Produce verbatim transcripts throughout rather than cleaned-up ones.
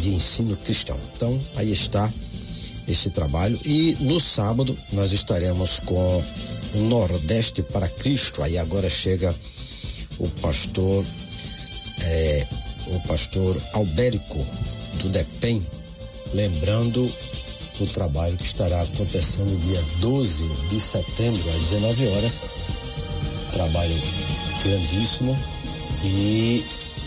de ensino cristão. Então, aí está esse trabalho. E no sábado nós estaremos com o Nordeste para Cristo. Aí agora chega o pastor é, o pastor Albérico do DEPEN, lembrando o trabalho que estará acontecendo dia doze de setembro às dezenove horas. Trabalho grandíssimo, e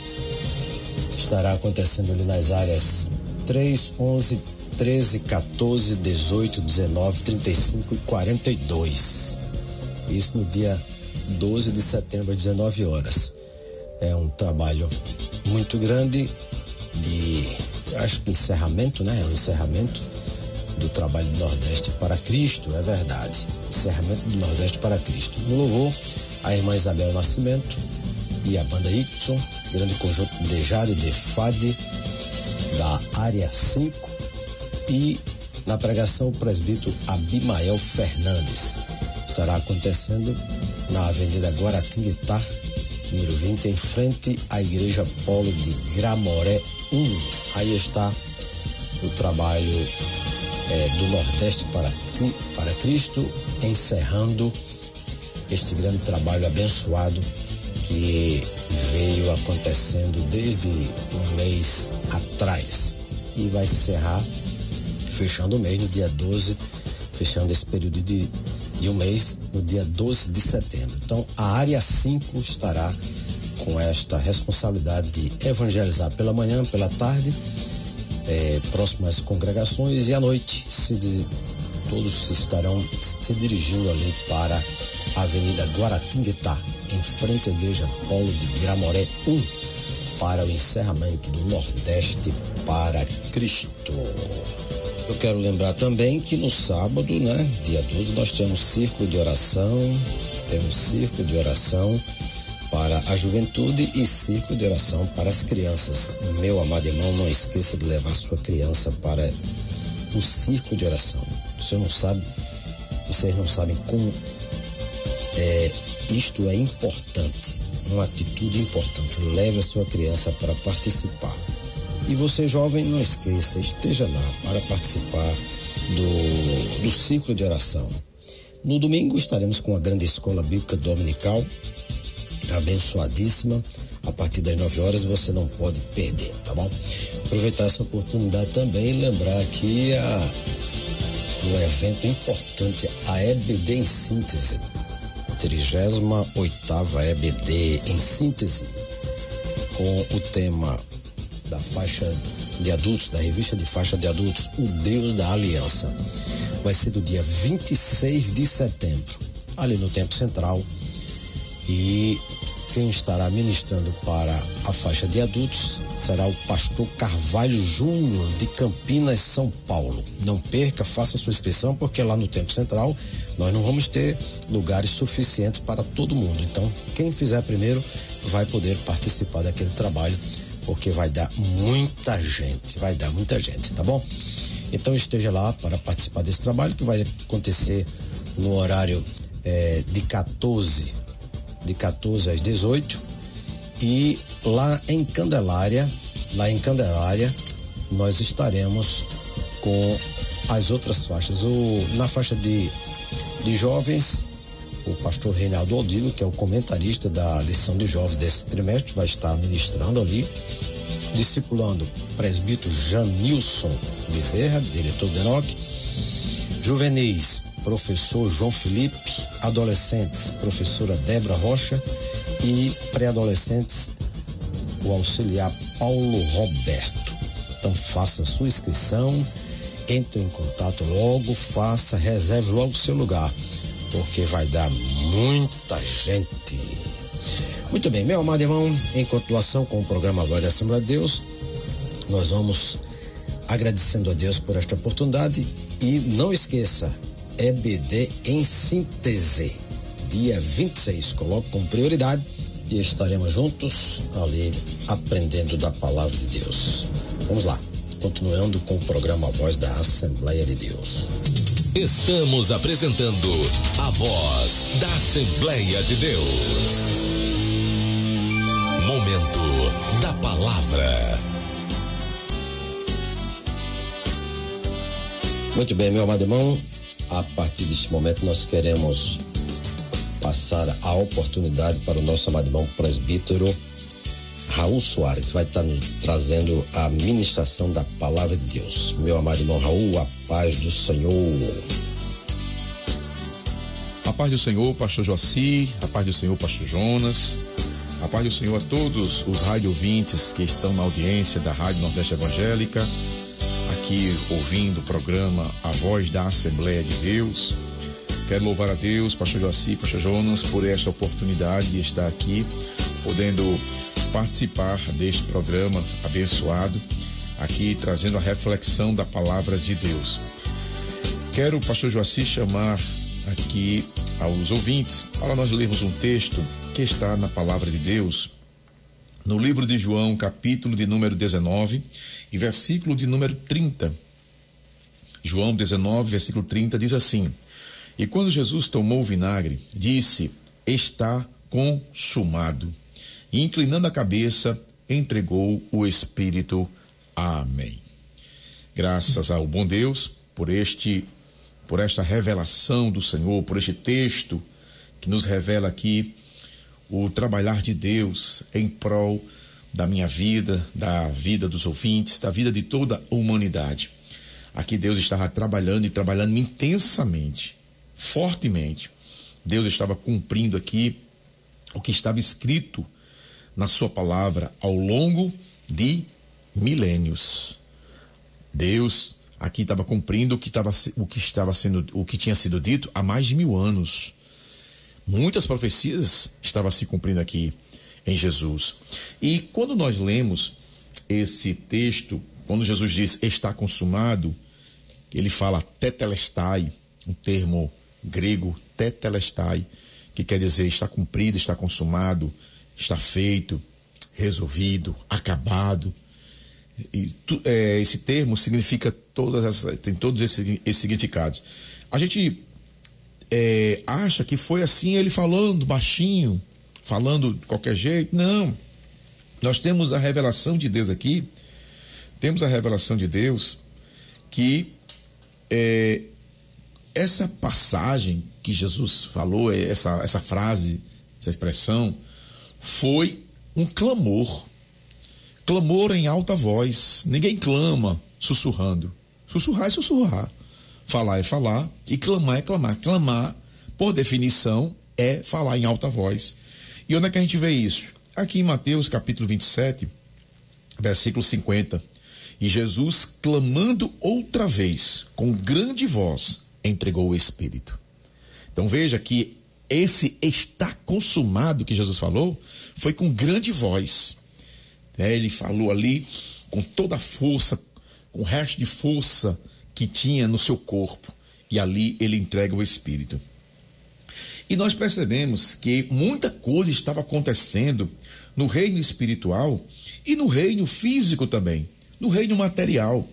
estará acontecendo ali nas áreas três, onze, treze, quatorze, dezoito, dezenove, trinta e cinco e quarenta e dois. Isso no dia doze de setembro às dezenove horas. É um trabalho muito grande de, acho que encerramento, né? É um encerramento do trabalho do Nordeste para Cristo, é verdade. Encerramento do Nordeste para Cristo. No louvor, a irmã Isabel Nascimento e a banda Ixon, grande conjunto de Jade de Fade, da área cinco, e na pregação o presbítero Abimael Fernandes. Estará acontecendo na Avenida Guaratinguetá, número vinte, em frente à Igreja Polo de Gramoré um. Aí está o trabalho é, do Nordeste para, para Cristo, encerrando este grande trabalho abençoado que veio acontecendo desde um mês atrás, e vai se encerrar fechando o mês no dia doze, fechando esse período de, de um mês no dia doze de setembro. Então a área cinco estará com esta responsabilidade de evangelizar pela manhã, pela tarde, é, próximas congregações, e à noite se diz, todos estarão se dirigindo ali para a Avenida Guaratinguetá, em frente à Igreja Polo de Gramoré um, para o encerramento do Nordeste para Cristo. Eu quero lembrar também que no sábado, né, dia doze, nós temos círculo de oração, temos círculo de oração para a juventude e círculo de oração para as crianças. Meu amado irmão, não esqueça de levar sua criança para o círculo de oração. Você não sabe, vocês não sabem como é, isto é importante, uma atitude importante. Leve a sua criança para participar. E você, jovem, não esqueça, esteja lá para participar do, do ciclo de oração. No domingo estaremos com a grande escola bíblica dominical, abençoadíssima, a partir das nove horas. Você não pode perder, tá bom? Aproveitar essa oportunidade também e lembrar que a, um evento importante, a E B D em síntese, trigésima oitava E B D em síntese, com o tema da faixa de adultos, da revista de faixa de adultos, O Deus da Aliança. Vai ser do dia vinte e seis de setembro, ali no Templo Central, e quem estará ministrando para a faixa de adultos será o pastor Carvalho Júnior, de Campinas, São Paulo. Não perca, faça sua inscrição, porque lá no Templo Central nós não vamos ter lugares suficientes para todo mundo. Então, quem fizer primeiro vai poder participar daquele trabalho, porque vai dar muita gente, vai dar muita gente, tá bom? Então esteja lá para participar desse trabalho, que vai acontecer no horário é, de quatorze, de quatorze às dezoito, e lá em Candelária, lá em Candelária, nós estaremos com as outras faixas. O, na faixa de, de jovens, o pastor Reinaldo Odilo, que é o comentarista da lição de jovens desse trimestre, vai estar ministrando ali, discipulando o presbítero Janilson Bezerra, diretor do Enoque. Juvenis, professor João Felipe. Adolescentes, professora Débora Rocha. E pré-adolescentes, o auxiliar Paulo Roberto. Então faça sua inscrição, entre em contato logo, faça, reserve logo o seu lugar, porque vai dar muita gente. Muito bem, meu amado irmão, em continuação com o programa Voz da Assembleia de Deus, nós vamos agradecendo a Deus por esta oportunidade. E não esqueça, E B D em síntese, dia vinte e seis, coloque como prioridade, e estaremos juntos ali aprendendo da palavra de Deus. Vamos lá, continuando com o programa Voz da Assembleia de Deus. Estamos apresentando a Voz da Assembleia de Deus. Momento da Palavra. Muito bem, meu amado irmão, a partir deste momento nós queremos passar a oportunidade para o nosso amado irmão presbítero Raul Soares, vai estar nos trazendo a ministração da palavra de Deus. Meu amado irmão Raul, a paz do Senhor. A paz do Senhor, pastor Joaci, a paz do Senhor, pastor Jonas, a paz do Senhor a todos os rádio ouvintes que estão na audiência da Rádio Nordeste Evangélica, aqui ouvindo o programa A Voz da Assembleia de Deus. Quero louvar a Deus, pastor Joaci, pastor Jonas, por esta oportunidade de estar aqui, podendo participar deste programa abençoado, aqui trazendo a reflexão da palavra de Deus. Quero, pastor Joaci, chamar aqui aos ouvintes para nós lermos um texto que está na palavra de Deus, no livro de João, capítulo de número dezenove e versículo de número trinta. João dezenove, versículo trinta, diz assim: E quando Jesus tomou o vinagre, disse: Está consumado. E inclinando a cabeça, entregou o Espírito. Amém. Graças ao bom Deus por este, por esta revelação do Senhor, por este texto que nos revela aqui o trabalhar de Deus em prol da minha vida, da vida dos ouvintes, da vida de toda a humanidade. Aqui Deus estava trabalhando e trabalhando intensamente, fortemente. Deus estava cumprindo aqui o que estava escrito na sua palavra ao longo de milênios. Deus aqui estava cumprindo o que estava, o que estava sendo, o que tinha sido dito há mais de mil anos. Muitas profecias estavam se cumprindo aqui em Jesus. E quando nós lemos esse texto, quando Jesus diz está consumado, ele fala tetelestai, um termo grego, tetelestai, que quer dizer está cumprido, está consumado, está feito, resolvido, acabado. E tu, é, esse termo significa todas as, tem todos esses, esses significados. A gente é, acha que foi assim ele falando baixinho, falando de qualquer jeito. Não. Nós temos a revelação de Deus aqui, temos a revelação de Deus que é, essa passagem que Jesus falou, essa, essa frase, essa expressão, foi um clamor. Clamor em alta voz. Ninguém clama sussurrando. Sussurrar é sussurrar. Falar é falar. E clamar é clamar. Clamar, por definição, é falar em alta voz. E onde é que a gente vê isso? Aqui em Mateus capítulo vinte e sete, versículo cinquenta. E Jesus, clamando outra vez, com grande voz, entregou o Espírito. Então veja que esse está consumado que Jesus falou, foi com grande voz. É, ele falou ali com toda a força, com o resto de força que tinha no seu corpo. E ali ele entrega o Espírito. E nós percebemos que muita coisa estava acontecendo no reino espiritual e no reino físico também, no reino material.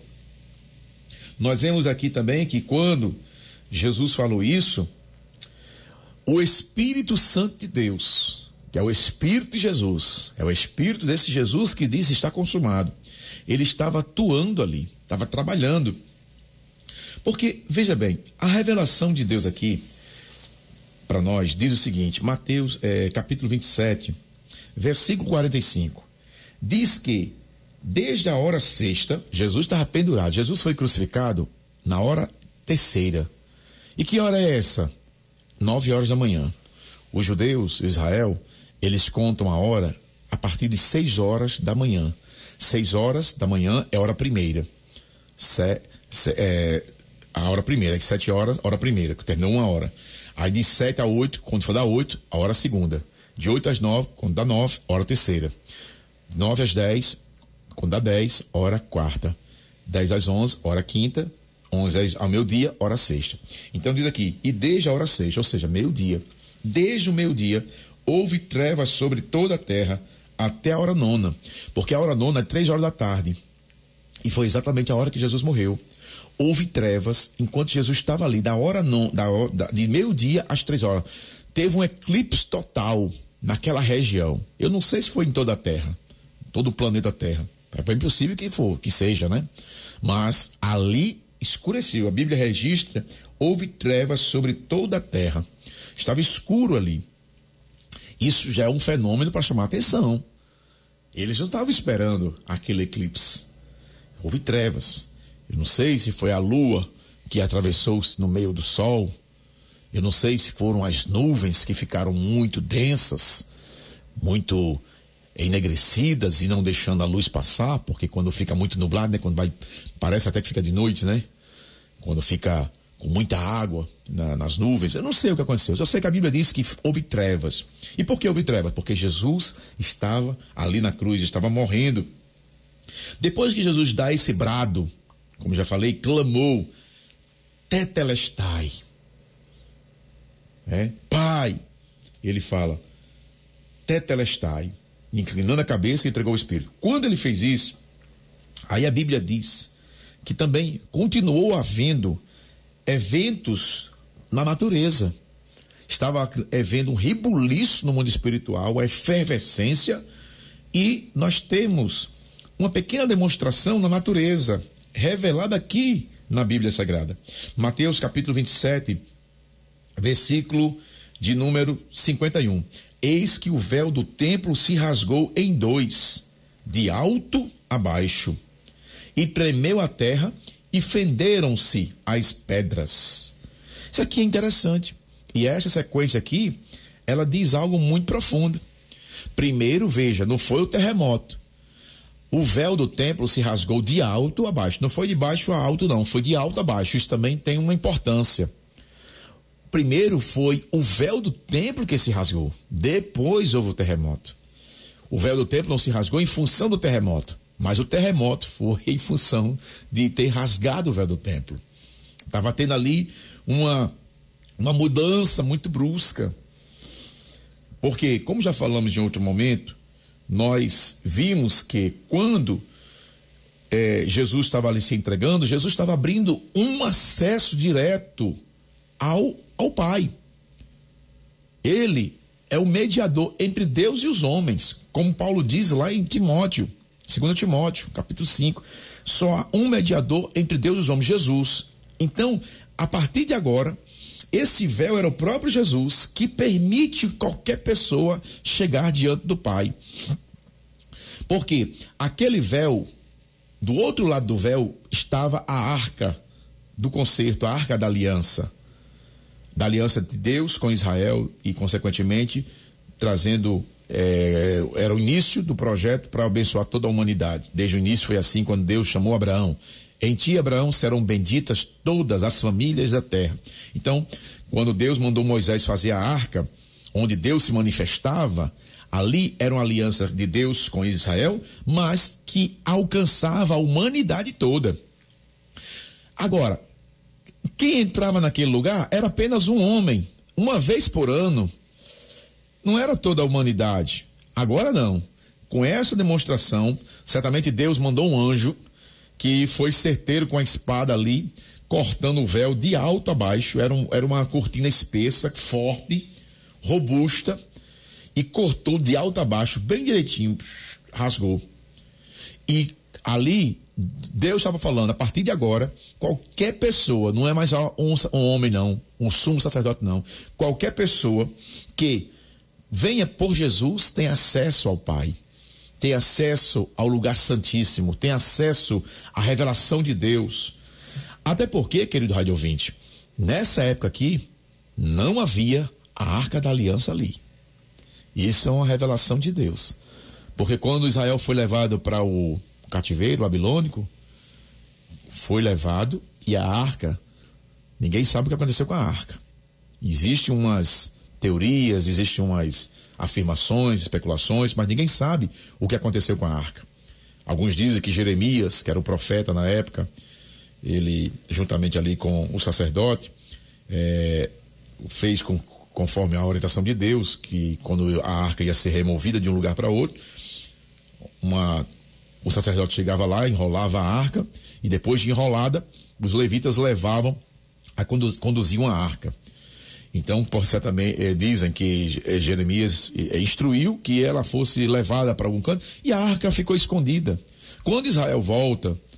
Nós vemos aqui também que quando Jesus falou isso, o Espírito Santo de Deus, que é o Espírito de Jesus, é o Espírito desse Jesus que disse está consumado, ele estava atuando ali, estava trabalhando. Porque, veja bem, a revelação de Deus aqui, para nós, diz o seguinte, Mateus, é, capítulo vinte e sete, versículo quarenta e cinco, diz que, desde a hora sexta, Jesus estava pendurado, Jesus foi crucificado na hora terceira. E que hora é essa? Nove horas da manhã. Os judeus, Israel, eles contam a hora a partir de seis horas da manhã. Seis horas da manhã é a hora primeira. Se, se, é, a hora primeira, é sete horas, hora primeira, que terminou uma hora. Aí de sete a oito, quando for dar oito, a hora segunda. De oito às nove, quando dá nove, hora terceira. Nove às dez, quando dá dez, hora quarta. Dez às onze, hora quinta. onze ao meio-dia, hora sexta. Então diz aqui, e desde a hora sexta, ou seja, meio-dia, desde o meio-dia, houve trevas sobre toda a terra até a hora nona, porque a hora nona é três horas da tarde, e foi exatamente a hora que Jesus morreu. Houve trevas enquanto Jesus estava ali, da hora non, da hora, da, de meio-dia às três horas. Teve um eclipse total naquela região. Eu não sei se foi em toda a terra, todo o planeta Terra. É bem possível que for, que seja, né? Mas ali escureceu. A Bíblia registra, houve trevas sobre toda a terra. Estava escuro ali. Isso já é um fenômeno para chamar a atenção. Eles não estavam esperando aquele eclipse. Houve trevas. Eu não sei se foi a lua que atravessou-se no meio do sol. Eu não sei se foram as nuvens que ficaram muito densas, muito enegrecidas e não deixando a luz passar, porque quando fica muito nublado, né, quando vai, parece até que fica de noite, né? Quando fica com muita água na, nas nuvens, eu não sei o que aconteceu. Eu sei que a Bíblia diz que houve trevas. E por que houve trevas? Porque Jesus estava ali na cruz, estava morrendo. Depois que Jesus dá esse brado, como já falei, clamou, tetelestai, é? Pai, ele fala, tetelestai, inclinando a cabeça, entregou o Espírito. Quando ele fez isso, aí a Bíblia diz que também continuou havendo eventos na natureza. Estava havendo um rebuliço no mundo espiritual, a efervescência, e nós temos uma pequena demonstração na natureza, revelada aqui na Bíblia Sagrada. Mateus capítulo vinte e sete, versículo de número cinquenta e um. Eis que o véu do templo se rasgou em dois, de alto a baixo, e tremeu a terra, e fenderam-se as pedras. Isso aqui é interessante. E essa sequência aqui, ela diz algo muito profundo. Primeiro, veja, não foi o terremoto. O véu do templo se rasgou de alto a baixo. Não foi de baixo a alto, não. Foi de alto a baixo. Isso também tem uma importância. Primeiro foi o véu do templo que se rasgou. Depois houve o terremoto. O véu do templo não se rasgou em função do terremoto, mas o terremoto foi em função de ter rasgado o véu do templo. Estava tendo ali uma, uma mudança muito brusca. Porque, como já falamos em outro momento, nós vimos que quando é, Jesus estava ali se entregando, Jesus estava abrindo um acesso direto ao, ao Pai. Ele é o mediador entre Deus e os homens, como Paulo diz lá em Timóteo, segundo Timóteo, capítulo cinco, só há um mediador entre Deus e os homens, Jesus. Então, a partir de agora, esse véu era o próprio Jesus que permite qualquer pessoa chegar diante do Pai. Porque aquele véu, do outro lado do véu, estava a arca do concerto, a arca da aliança. Da aliança de Deus com Israel e, consequentemente, trazendo, é, era o início do projeto para abençoar toda a humanidade. Desde o início foi assim quando Deus chamou Abraão. Em ti, Abraão, serão benditas todas as famílias da terra. Então, quando Deus mandou Moisés fazer a arca, onde Deus se manifestava, ali era uma aliança de Deus com Israel, mas que alcançava a humanidade toda. Agora, quem entrava naquele lugar era apenas um homem, uma vez por ano. Não era toda a humanidade. Agora não. Com essa demonstração, certamente Deus mandou um anjo que foi certeiro com a espada ali, cortando o véu de alto a baixo. Era, um, era uma cortina espessa, forte, robusta, e cortou de alto a baixo, bem direitinho, rasgou. E ali, Deus estava falando, a partir de agora, qualquer pessoa, não é mais um, um homem não, um sumo sacerdote não, qualquer pessoa que venha por Jesus tem acesso ao Pai, tem acesso ao lugar santíssimo, tem acesso à revelação de Deus. Até porque, querido rádio ouvinte, nessa época aqui, não havia a Arca da Aliança ali. Isso é uma revelação de Deus. Porque quando Israel foi levado para o cativeiro babilônico, foi levado e a arca, ninguém sabe o que aconteceu com a arca. Existem umas teorias, existem umas afirmações, especulações, mas ninguém sabe o que aconteceu com a arca. Alguns dizem que Jeremias, que era o profeta na época, ele, juntamente ali com o sacerdote, é, fez com, conforme a orientação de Deus, que quando a arca ia ser removida de um lugar para outro, uma, o sacerdote chegava lá, enrolava a arca, e depois de enrolada, os levitas levavam, a conduz, conduziam a arca. Então, por certo, também eh, dizem que eh, Jeremias eh, instruiu que ela fosse levada para algum canto, e a arca ficou escondida. Quando Israel volta,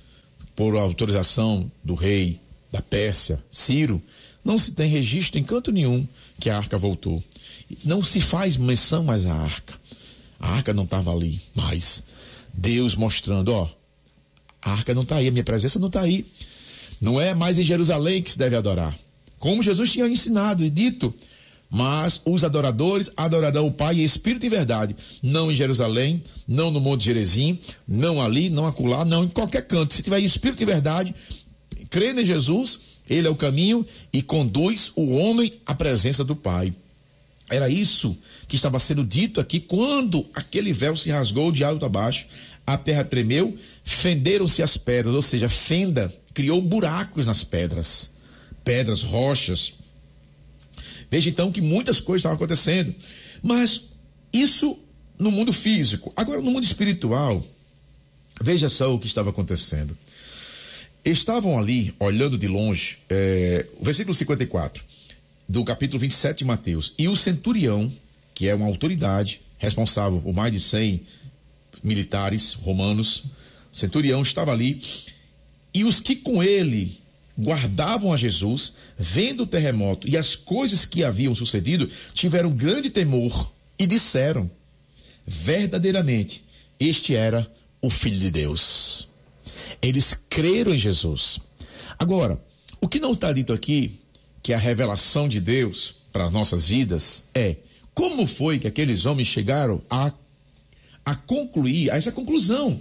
por autorização do rei da Pérsia, Ciro, não se tem registro em canto nenhum que a arca voltou. Não se faz menção mais à arca. A arca não estava ali mais. Deus mostrando, ó, a arca não está aí, a minha presença não está aí. Não é mais em Jerusalém que se deve adorar. Como Jesus tinha ensinado e dito, mas os adoradores adorarão o Pai em espírito e verdade. Não em Jerusalém, não no Monte Gerezim, não ali, não acolá, não em qualquer canto. Se tiver em espírito e verdade, crê em Jesus, ele é o caminho e conduz o homem à presença do Pai. Era isso que estava sendo dito aqui quando aquele véu se rasgou de alto a baixo, a terra tremeu, fenderam-se as pedras, ou seja, fenda criou buracos nas pedras, pedras, rochas. Veja então que muitas coisas estavam acontecendo, mas isso no mundo físico. Agora no mundo espiritual, veja só o que estava acontecendo. Estavam ali, olhando de longe, é, o versículo cinquenta e quatro, do capítulo vinte e sete de Mateus, e o centurião, que é uma autoridade responsável por mais de cem militares romanos, o centurião estava ali, e os que com ele guardavam a Jesus, vendo o terremoto e as coisas que haviam sucedido, tiveram grande temor e disseram, verdadeiramente, este era o Filho de Deus. Eles creram em Jesus. Agora, o que não está dito aqui, que é a revelação de Deus para as nossas vidas, é como foi que aqueles homens chegaram a, a concluir, a essa conclusão,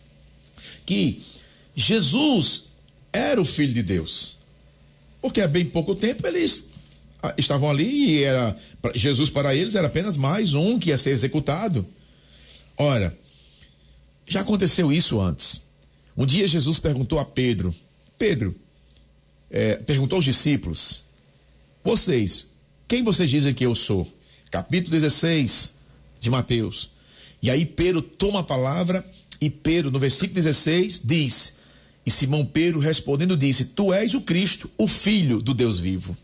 que Jesus era o Filho de Deus. Porque há bem pouco tempo eles estavam ali e era, Jesus para eles era apenas mais um que ia ser executado. Ora, já aconteceu isso antes. Um dia Jesus perguntou a Pedro, Pedro, é, perguntou aos discípulos, vocês, quem vocês dizem que eu sou? Capítulo dezesseis de Mateus. E aí Pedro toma a palavra e Pedro, no versículo dezesseis, diz, e Simão Pedro respondendo disse, tu és o Cristo, o Filho do Deus vivo.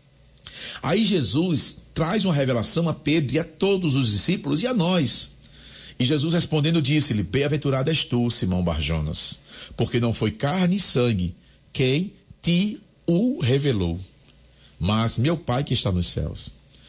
Aí Jesus traz uma revelação a Pedro e a todos os discípulos e a nós. E Jesus respondendo disse-lhe, bem-aventurado és tu, Simão Barjonas, porque não foi carne e sangue quem te o revelou, mas meu Pai que está nos céus.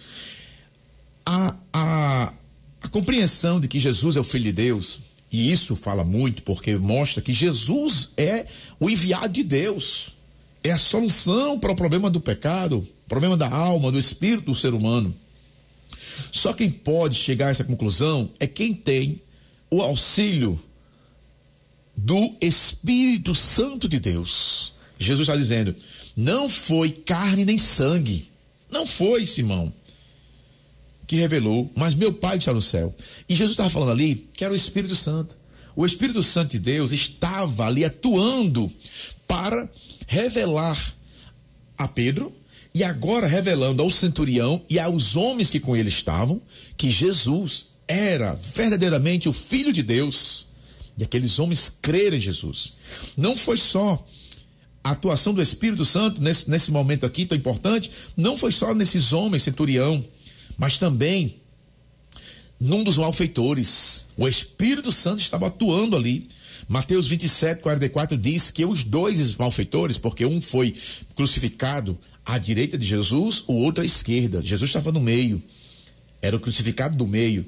A, a, a compreensão de que Jesus é o Filho de Deus, e isso fala muito porque mostra que Jesus é o enviado de Deus, é a solução para o problema do pecado, problema da alma, do espírito do ser humano. Só quem pode chegar a essa conclusão é quem tem o auxílio do Espírito Santo de Deus. Jesus está dizendo, não foi carne nem sangue, não foi, Simão, que revelou, mas meu Pai que está no céu. E Jesus estava falando ali que era o Espírito Santo. O Espírito Santo de Deus estava ali atuando para revelar a Pedro e agora revelando ao centurião e aos homens que com ele estavam que Jesus era verdadeiramente o Filho de Deus. E aqueles homens creram em Jesus. Não foi só a atuação do Espírito Santo nesse, nesse momento aqui tão importante, não foi só nesses homens, centurião, mas também num dos malfeitores. O Espírito Santo estava atuando ali. Mateus vinte e sete, quarenta e quatro diz que os dois malfeitores, porque um foi crucificado à direita de Jesus, o outro à esquerda. Jesus estava no meio, era o crucificado do meio.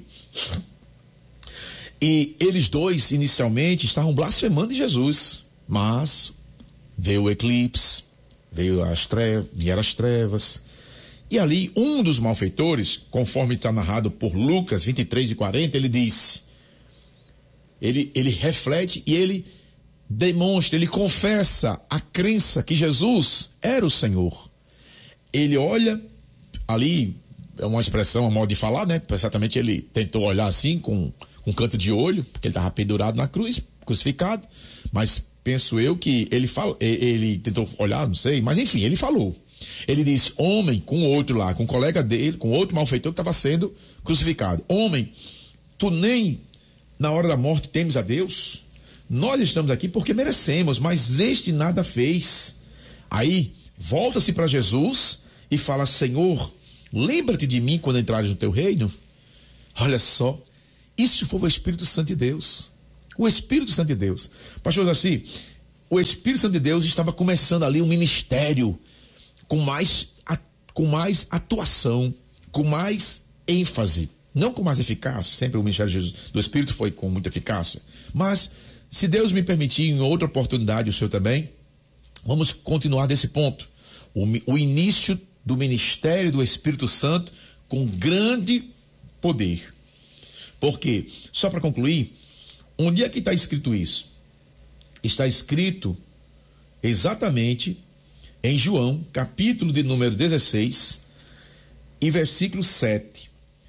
E eles dois, inicialmente, estavam blasfemando de Jesus, mas veio o eclipse, veio as trevas, vieram as trevas, e ali um dos malfeitores, conforme está narrado por Lucas vinte e três, de quarenta, ele disse, ele, ele reflete e ele demonstra, ele confessa a crença que Jesus era o Senhor. Ele olha ali, é uma expressão, uma modo de falar, né? Certamente ele tentou olhar assim, com um canto de olho, porque ele estava pendurado na cruz, crucificado, mas penso eu que ele, fala, ele tentou olhar, não sei, mas enfim, ele falou. Ele disse, homem, com outro lá, com um colega dele, com outro malfeitor que estava sendo crucificado. Homem, tu nem na hora da morte temes a Deus? Nós estamos aqui porque merecemos, mas este nada fez. Aí, volta-se para Jesus e fala, Senhor, lembra-te de mim quando entrares no teu reino? Olha só, isso foi o Espírito Santo de Deus. O Espírito Santo de Deus. Pastor Jaci, o Espírito Santo de Deus estava começando ali um ministério com mais, com mais atuação, com mais ênfase, não com mais eficácia. Sempre o ministério de Jesus, do Espírito foi com muita eficácia, mas se Deus me permitir em outra oportunidade, o senhor também, vamos continuar desse ponto, o, o início do ministério do Espírito Santo com grande poder. Porque, só para concluir, onde é que está escrito isso? Está escrito exatamente em João, capítulo de número dezesseis e versículo sete.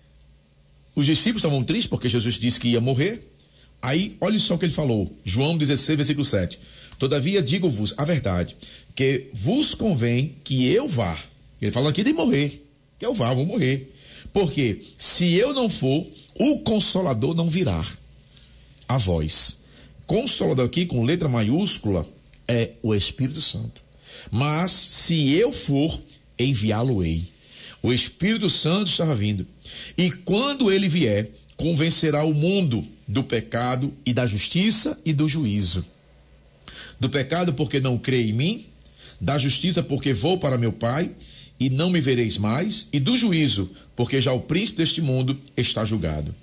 Os discípulos estavam tristes porque Jesus disse que ia morrer. Aí, olha só o que ele falou, João dezesseis, versículo sete. Todavia digo-vos a verdade, que vos convém que eu vá. Ele falou aqui de morrer, que eu vá, vou morrer. Porque se eu não for, o Consolador não virá a vós. Consolador aqui, com letra maiúscula, é o Espírito Santo. Mas se eu for, enviá-lo-ei. O Espírito Santo estava vindo. E quando ele vier, convencerá o mundo do pecado e da justiça e do juízo. Do pecado porque não crê em mim, da justiça porque vou para meu Pai e não me vereis mais, e do juízo porque já o príncipe deste mundo está julgado.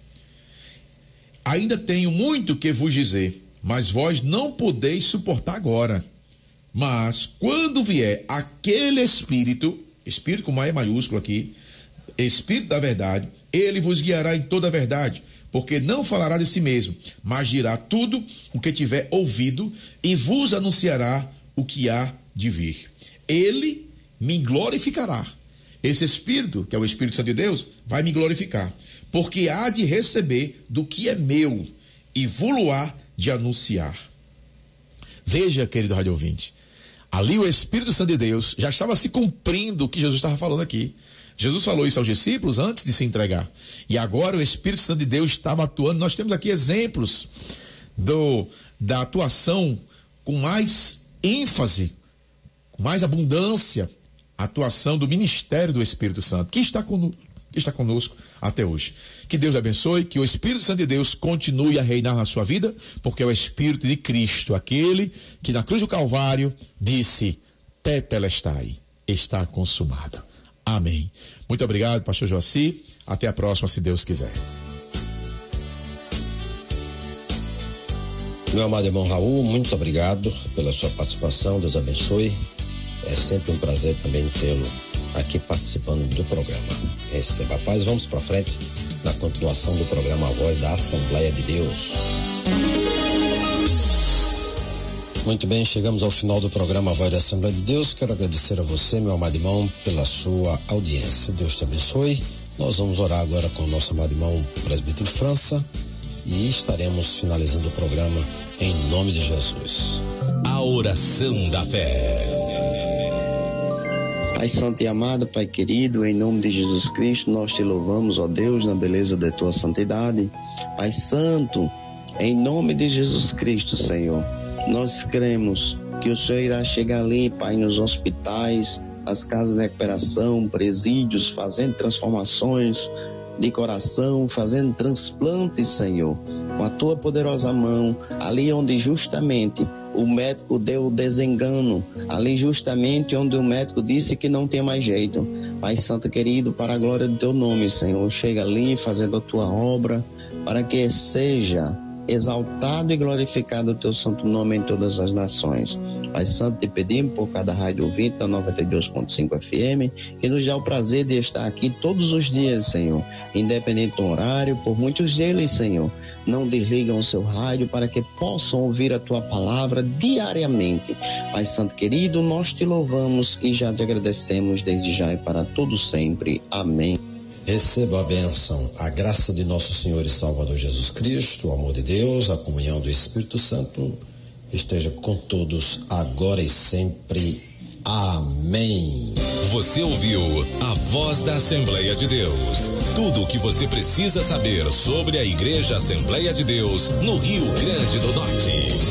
Ainda tenho muito que vos dizer, mas vós não podeis suportar agora. Mas quando vier aquele Espírito, Espírito com uma E maiúsculo aqui, Espírito da verdade, ele vos guiará em toda a verdade, porque não falará de si mesmo, mas dirá tudo o que tiver ouvido e vos anunciará o que há de vir. Ele me glorificará. Esse Espírito, que é o Espírito Santo de Deus, vai me glorificar, porque há de receber do que é meu e vou-lo-á de anunciar. Veja, querido rádio ouvinte, ali o Espírito Santo de Deus já estava se cumprindo o que Jesus estava falando aqui. Jesus falou isso aos discípulos antes de se entregar. E agora o Espírito Santo de Deus estava atuando. Nós temos aqui exemplos do, da atuação com mais ênfase, com mais abundância, a atuação do ministério do Espírito Santo, que está conosco, que está conosco até hoje. Que Deus abençoe, que o Espírito Santo de Deus continue a reinar na sua vida, porque é o Espírito de Cristo, aquele que na cruz do Calvário disse, tetelestai, está consumado. Amém. Muito obrigado, pastor Joaci. Até a próxima, se Deus quiser. Meu amado irmão Raul, muito obrigado pela sua participação. Deus abençoe. É sempre um prazer também tê-lo aqui participando do programa. Receba a paz. Vamos para frente na continuação do programa A Voz da Assembleia de Deus. Muito bem, chegamos ao final do programa A Voz da Assembleia de Deus. Quero agradecer a você, meu amado irmão, pela sua audiência. Deus te abençoe. Nós vamos orar agora com o nosso amado irmão presbítero França e estaremos finalizando o programa em nome de Jesus. A oração da fé. Pai santo e amado, Pai querido, em nome de Jesus Cristo, nós te louvamos, ó Deus, na beleza da tua santidade. Pai santo, em nome de Jesus Cristo, Senhor, nós cremos que o Senhor irá chegar ali, Pai, nos hospitais, nas casas de recuperação, presídios, fazendo transformações de coração, fazendo transplantes, Senhor, com a tua poderosa mão, ali onde justamente o médico deu o desengano, ali justamente onde o médico disse que não tem mais jeito. Pai santo querido, para a glória do teu nome, Senhor, chega ali fazendo a tua obra, para que seja exaltado e glorificado o teu santo nome em todas as nações. Pai santo, te pedimos por cada rádio ouvinte da noventa e dois ponto cinco F M, que nos dá o prazer de estar aqui todos os dias, Senhor, independente do horário. Por muitos deles, Senhor, não desligam o seu rádio para que possam ouvir a tua palavra diariamente. Pai santo querido, nós te louvamos e já te agradecemos desde já e para todo sempre. Amém. Receba a bênção, a graça de nosso Senhor e Salvador Jesus Cristo, o amor de Deus, a comunhão do Espírito Santo esteja com todos agora e sempre. Amém. Você ouviu a Voz da Assembleia de Deus. Tudo o que você precisa saber sobre a Igreja Assembleia de Deus no Rio Grande do Norte.